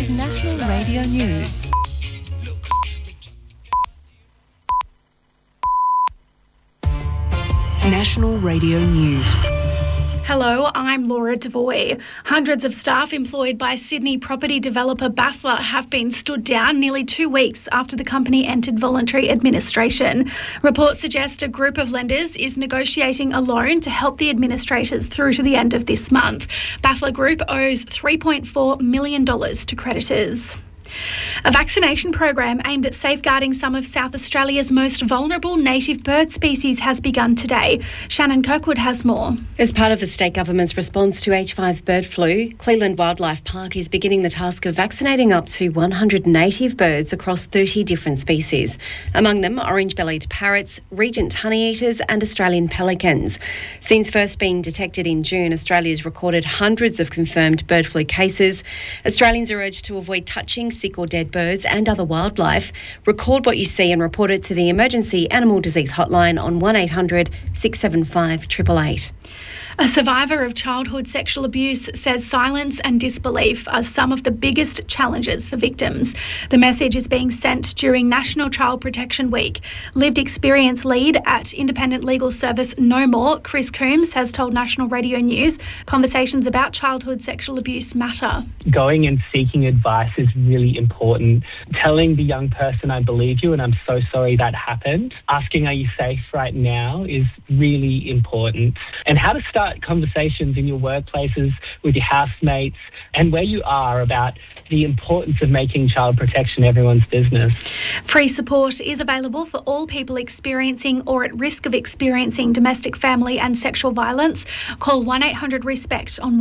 is National Radio News. National Radio News. Hello, I'm Laura Devoy. Hundreds of staff employed by Sydney property developer Basler have been stood down nearly 2 weeks after the company entered voluntary administration. Reports suggest a group of lenders is negotiating a loan to help the administrators through to the end of this month. Basler Group owes $3.4 million to creditors. A vaccination program aimed at safeguarding some of South Australia's most vulnerable native bird species has begun today. Shannon Kirkwood has more. As part of the state government's response to H5 bird flu, Cleland Wildlife Park is beginning the task of vaccinating up to 100 native birds across 30 different species. Among them, orange-bellied parrots, regent honeyeaters and Australian pelicans. Since first being detected in June, Australia's recorded hundreds of confirmed bird flu cases. Australians are urged to avoid touching sick or dead birds and other wildlife. Record what you see and report it to the Emergency Animal Disease Hotline on 1800 675 888. A survivor of childhood sexual abuse says silence and disbelief are some of the biggest challenges for victims. The message is being sent during National Child Protection Week. Lived experience lead at independent legal service No More, Chris Coombs, has told National Radio News conversations about childhood sexual abuse matter. Going and seeking advice is really important. Telling the young person, I believe you and I'm so sorry that happened. Asking, are you safe right now, is really important. And how to start conversations in your workplaces with your housemates and where you are about the importance of making child protection everyone's business. Free support is available for all people experiencing or at risk of experiencing domestic, family and sexual violence. Call 1-800-RESPECT on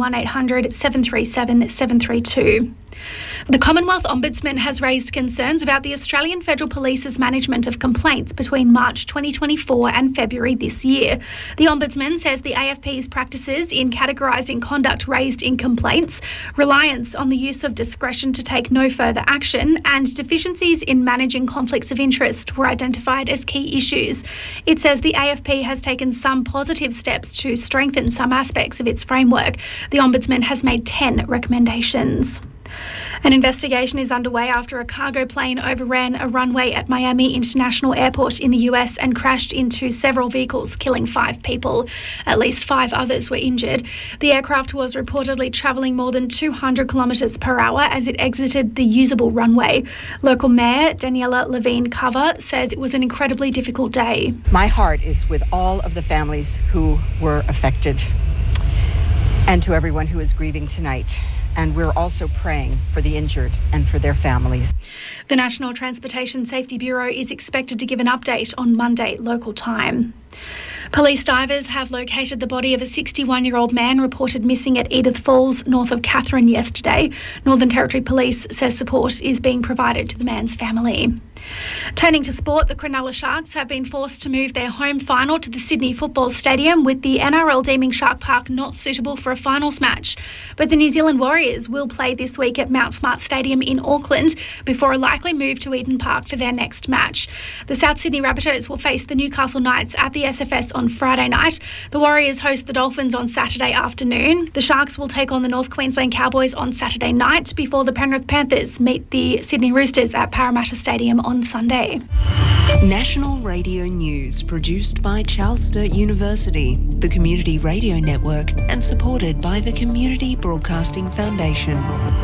1-800-737-732. The Commonwealth Ombudsman has raised concerns about the Australian Federal Police's management of complaints between March 2024 and February this year. The Ombudsman says the AFP's practices in categorising conduct raised in complaints, reliance on the use of discretion to take no further action, and deficiencies in managing conflicts of interest were identified as key issues. It says the AFP has taken some positive steps to strengthen some aspects of its framework. The Ombudsman has made 10 recommendations. An investigation is underway after a cargo plane overran a runway at Miami International Airport in the US and crashed into several vehicles, killing 5 people. At least 5 others were injured. The aircraft was reportedly travelling more than 200 kilometres per hour as it exited the usable runway. Local Mayor Daniela Levine Cover says it was an incredibly difficult day. My heart is with all of the families who were affected and to everyone who is grieving tonight. And we're also praying for the injured and for their families. The National Transportation Safety Bureau is expected to give an update on Monday local time. Police divers have located the body of a 61-year-old man reported missing at Edith Falls, north of Katherine, yesterday. Northern Territory Police says support is being provided to the man's family. Turning to sport, the Cronulla Sharks have been forced to move their home final to the Sydney Football Stadium, with the NRL deeming Shark Park not suitable for a finals match. But the New Zealand Warriors will play this week at Mount Smart Stadium in Auckland before a likely move to Eden Park for their next match. The South Sydney Rabbitohs will face the Newcastle Knights at the SFS on Friday night. The Warriors host the Dolphins on Saturday afternoon. The Sharks will take on the North Queensland Cowboys on Saturday night before the Penrith Panthers meet the Sydney Roosters at Parramatta Stadium on Sunday. National Radio News, produced by Charles Sturt University, the Community Radio Network, and supported by the Community Broadcasting Foundation.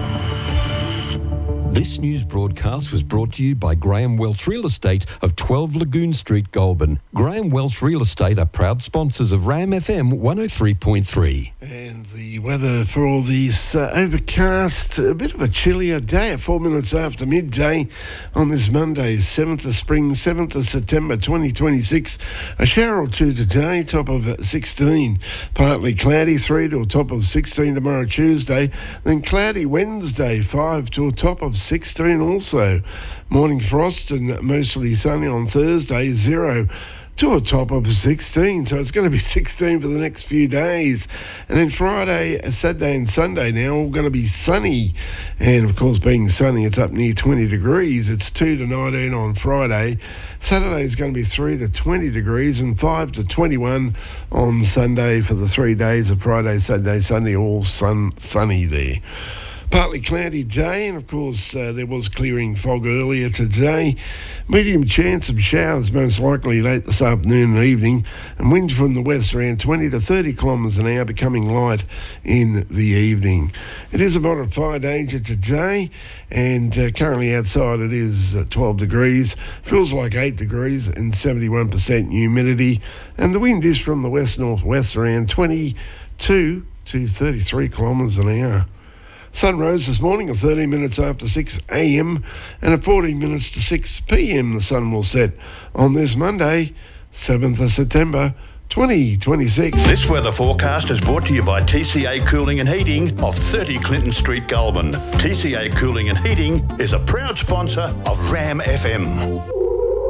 This news broadcast was brought to you by Graham Welch Real Estate of 12 Lagoon Street, Goulburn. Graham Welch Real Estate are proud sponsors of RAM FM 103.3. And the weather for all these overcast, a bit of a chillier day at 4 minutes after midday on this Monday, 7th of spring, 7th of September 2026. A shower or two today, top of 16. Partly cloudy, 3 to a top of 16 tomorrow Tuesday. Then cloudy Wednesday, 5 to a top of 16 also. Morning frost and mostly sunny on Thursday, 0 to a top of 16. So it's going to be 16 for the next few days. And then Friday, Saturday and Sunday now all going to be sunny. And of course, being sunny, it's up near 20 degrees. It's 2 to 19 on Friday. Saturday is going to be 3 to 20 degrees and 5 to 21 on Sunday for the 3 days of Friday, Saturday, Sunday, all sunny there. Partly cloudy day, and of course there was clearing fog earlier today. Medium chance of showers most likely late this afternoon and evening, and winds from the west around 20 to 30 kilometres an hour, becoming light in the evening. It is a moderate fire danger today, and currently outside it is 12 degrees, feels like 8 degrees and 71% humidity, and the wind is from the west-northwest around 22 to 33 kilometres an hour. Sun rose this morning at 13 minutes after 6 a.m. and at 14 minutes to 6 p.m. the sun will set on this Monday, 7th of September 2026. This weather forecast is brought to you by TCA Cooling and Heating of 30 Clinton Street, Goulburn. TCA Cooling and Heating is a proud sponsor of Ram FM.